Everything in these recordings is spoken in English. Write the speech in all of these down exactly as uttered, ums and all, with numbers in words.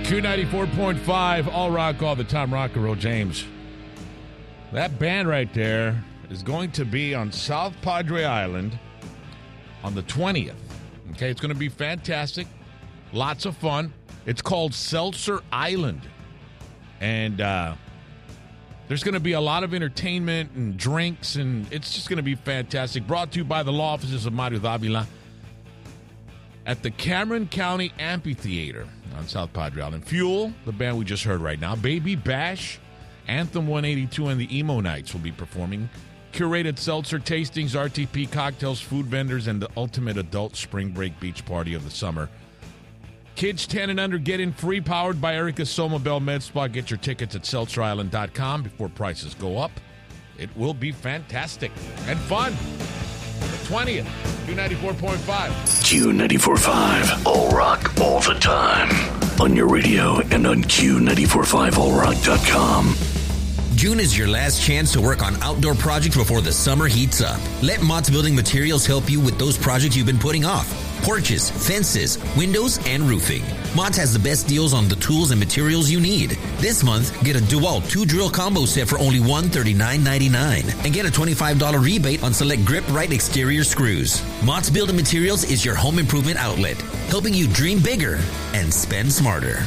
Q ninety-four point five, all rock, all the time, rock and roll. James. That band right there is going to be on South Padre Island on the twentieth. Okay, it's going to be fantastic. Lots of fun. It's called Seltzer Island. And uh, there's going to be a lot of entertainment and drinks, and it's just going to be fantastic. Brought to you by the law offices of Mario Davila at the Cameron County Amphitheater on South Padre Island. Fuel, the band we just heard right now. Baby Bash, Anthem one eighty-two, and the Emo Nights will be performing. Curated seltzer tastings, R T P cocktails, food vendors, and the ultimate adult spring break beach party of the summer. Kids ten and under get in free, powered by Erica Somobel Med Spa. Get your tickets at seltzer island dot com before prices go up. It will be fantastic and fun. The twentieth, Q ninety-four point five. Q ninety-four point five, all rock, all the time. On your radio and on Q ninety-four point five all rock dot com. June is your last chance to work on outdoor projects before the summer heats up. Let Mott's Building Materials help you with those projects you've been putting off. Porches, fences, windows, and roofing. Mott's has the best deals on the tools and materials you need. This month, get a DeWalt two-drill combo set for only one hundred thirty-nine ninety-nine and get a twenty-five dollars rebate on select Grip Right exterior screws. Mott's Building Materials is your home improvement outlet, helping you dream bigger and spend smarter.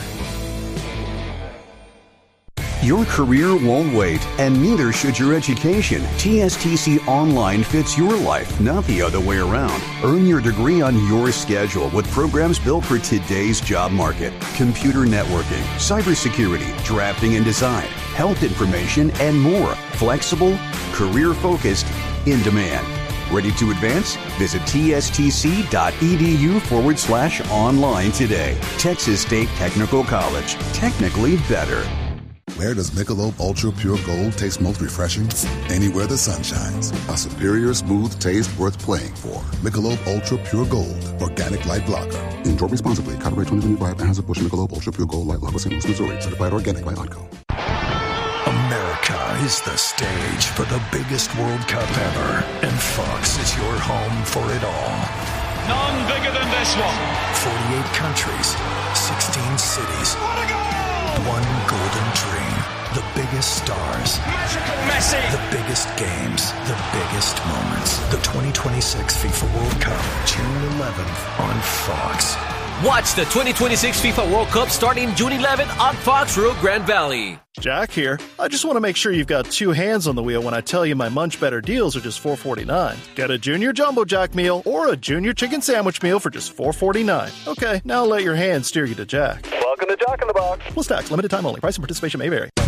Your career won't wait, and neither should your education. T S T C Online fits your life, not the other way around. Earn your degree on your schedule with programs built for today's job market. Computer networking, cybersecurity, drafting and design, health information, and more. Flexible, career-focused, in demand. Ready to advance? Visit tstc.edu forward slash online today. Texas State Technical College. Technically better. Where does Michelob Ultra Pure Gold taste most refreshing? Anywhere the sun shines. A superior, smooth taste worth playing for. Michelob Ultra Pure Gold. Organic Light Lager. Enjoy responsibly. Copyright twenty twenty-five. Anheuser-Busch Michelob Ultra Pure Gold Light Lager. Saint Louis, Missouri. Certified organic by Odco. America is the stage for the biggest World Cup ever. And Fox is your home for it all. None bigger than this one. forty-eight countries. sixteen cities. What a goal! One golden dream. The biggest stars. Magical Messi. The biggest games. The biggest moments. The twenty twenty-six FIFA World Cup. June eleventh on Fox. Watch the twenty twenty-six FIFA World Cup starting June eleventh on Fox Rio Grande Valley. Jack here. I just want to make sure you've got two hands on the wheel when I tell you my Munch Better deals are just four forty-nine. Get a Junior Jumbo Jack meal or a Junior Chicken Sandwich meal for just four forty-nine. Okay, now let your hands steer you to Jack. Welcome to Jack in the Box. Plus tax, limited time only. Price and participation may vary.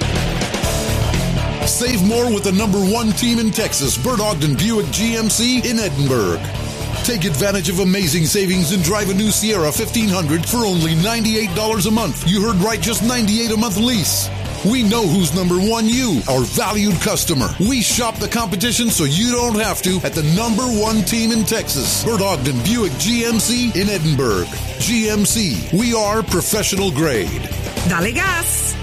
Save more with the number one team in Texas, Bert Ogden Buick G M C in Edinburg. Take advantage of amazing savings and drive a new Sierra fifteen hundred for only ninety-eight dollars a month. You heard right, just ninety-eight dollars a month lease. We know who's number one, you, our valued customer. We shop the competition so you don't have to at the number one team in Texas, Bert Ogden Buick G M C in Edinburg. G M C, we are professional grade. Dale gas!